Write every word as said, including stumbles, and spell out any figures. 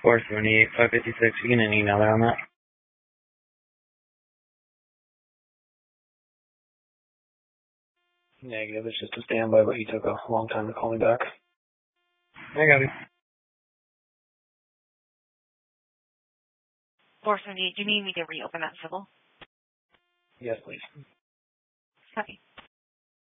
four seventy-eight, five fifty-six. You can email that on that. Negative. It's just a standby, but you took a long time to call me back. I got it. four seventy-eight, do you need me to reopen that civil? Yes, please. Okay.